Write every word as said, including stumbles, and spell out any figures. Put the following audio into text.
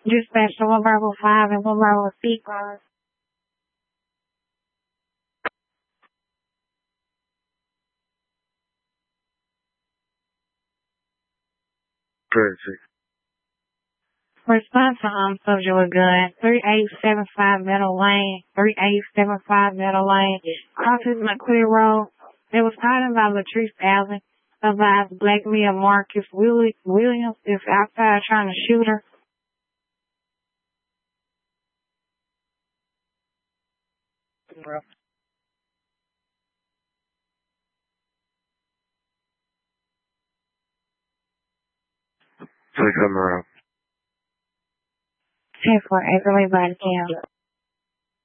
Dispatch to one Bravo five and one Bravo six. Perfect. Response to um subject with gun. three eight seven five Meadow Lane. three eight seven five Meadow Lane. Crosses McClear Road. It was tied by Latrice Allen. Advised Black Mia Marcus Willie Williams is outside trying to shoot her. So come around. ten four, April, body cam.